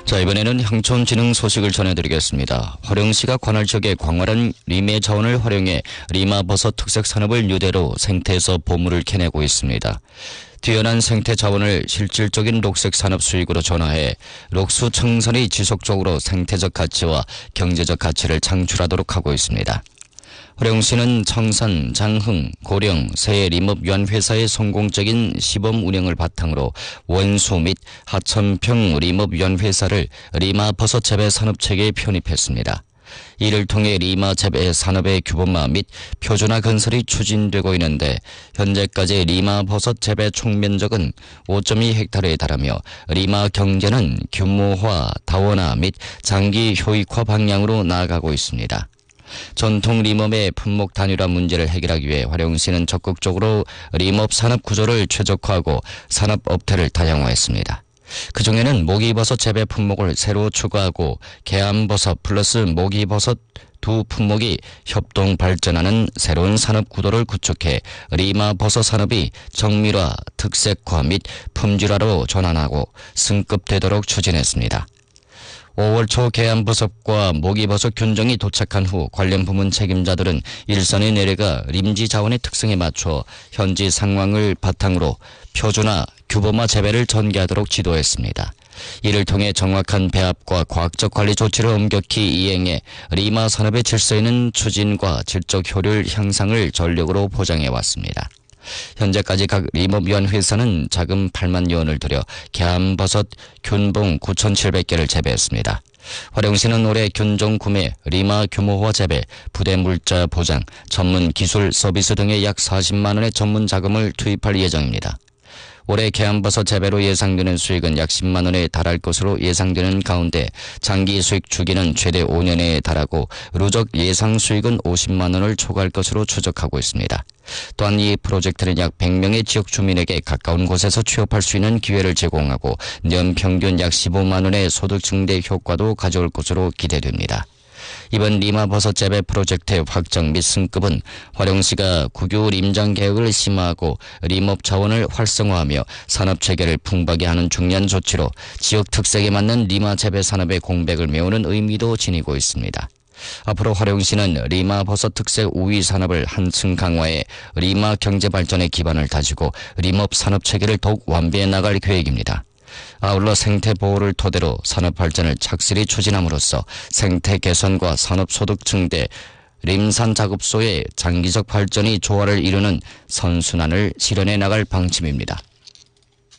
자, 이번에는 향촌진흥 소식을 전해드리겠습니다. 화령시가 관할 지역의 광활한 리메 자원을 활용해 리마버섯 특색 산업을 유대로 생태에서 보물을 캐내고 있습니다. 뛰어난 생태 자원을 실질적인 녹색 산업 수익으로 전환해 녹수 청산이 지속적으로 생태적 가치와 경제적 가치를 창출하도록 하고 있습니다. 화령시는 청산, 장흥, 고령, 세 림업유한 회사의 성공적인 시범 운영을 바탕으로 원수 및 하천평 림업유한 회사를 리마버섯 재배 산업체계에 편입했습니다. 이를 통해 리마 재배 산업의 규모화 및 표준화 건설이 추진되고 있는데 현재까지 리마버섯 재배 총면적은 5.2헥타르에 달하며 리마 경제는 규모화, 다원화 및 장기 효익화 방향으로 나아가고 있습니다. 전통 림업의 품목 단일화 문제를 해결하기 위해 화령시는 적극적으로 림업 산업 구조를 최적화하고 산업업태를 다양화했습니다. 그중에는 모기버섯 재배 품목을 새로 추가하고 개암버섯 플러스 모기버섯 두 품목이 협동 발전하는 새로운 산업 구도를 구축해 리마버섯 산업이 정밀화, 특색화 및 품질화로 전환하고 승급되도록 추진했습니다. 5월 초 개암버섯과 모기버섯 균종이 도착한 후 관련 부문 책임자들은 일선에 내려가 림지 자원의 특성에 맞춰 현지 상황을 바탕으로 표준화, 규범화 재배를 전개하도록 지도했습니다. 이를 통해 정확한 배합과 과학적 관리 조치를 엄격히 이행해 리마 산업의 질서 있는 추진과 질적 효율 향상을 전력으로 보장해왔습니다. 현재까지 각 림업유한 회사는 자금 8만여 원을 들여 개암버섯 균봉 9,700개를 재배했습니다. 화령시는 올해 균종 구매, 리마 규모화 재배, 부대 물자 보장, 전문 기술 서비스 등의 약 40만 원의 전문 자금을 투입할 예정입니다. 올해 개암버섯 재배로 예상되는 수익은 약 10만 원에 달할 것으로 예상되는 가운데 장기 수익 주기는 최대 5년에 달하고 누적 예상 수익은 50만 원을 초과할 것으로 추적하고 있습니다. 또한 이 프로젝트는 약 100명의 지역 주민에게 가까운 곳에서 취업할 수 있는 기회를 제공하고 년 평균 약 15만 원의 소득 증대 효과도 가져올 것으로 기대됩니다. 이번 리마버섯 재배 프로젝트의 확정 및 승급은 화령시가 국유 림장 개혁을 심화하고 림업 자원을 활성화하며 산업체계를 풍부하게 하는 중요한 조치로 지역 특색에 맞는 리마 재배 산업의 공백을 메우는 의미도 지니고 있습니다. 앞으로 화령시는 리마버섯 특색 우위 산업을 한층 강화해 리마 경제 발전의 기반을 다지고 림업 산업체계를 더욱 완비해 나갈 계획입니다. 아울러 생태 보호를 토대로 산업 발전을 착실히 추진함으로써 생태 개선과 산업 소득 증대, 림산 작업소의 장기적 발전이 조화를 이루는 선순환을 실현해 나갈 방침입니다.